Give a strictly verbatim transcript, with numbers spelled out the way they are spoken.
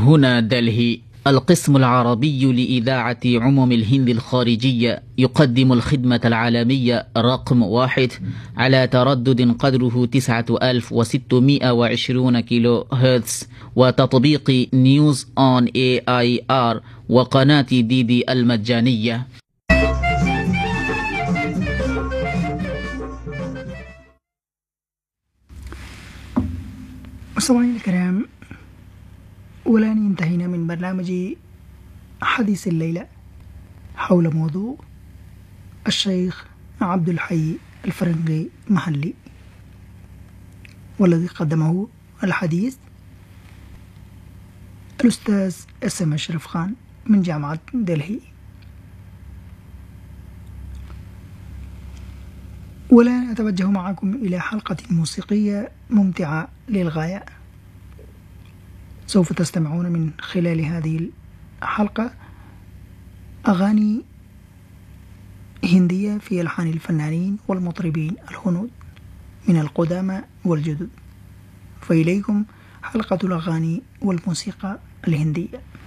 هنا دلهي. القسم العربي لإذاعة عموم الهند الخارجية يقدم الخدمة العالمية رقم واحد على تردد قدره تسعة آلاف وستمائة وعشرين كيلو هرتز، وتطبيق نيوز آن اي اي ار وقناة دي دي المجانية. مستمعينا الكرام، والآن انتهينا من برنامج حديث الليلة حول موضوع الشيخ عبد الحي الفرنجي محلي، والذي قدمه الحديث الأستاذ اسم أشرف خان من جامعة دلهي. والآن أتوجه معكم إلى حلقة موسيقية ممتعة للغاية. سوف تستمعون من خلال هذه الحلقة أغاني هندية في ألحان الفنانين والمطربين الهنود من القدامى والجدد. فإليكم حلقة الأغاني والموسيقى الهندية.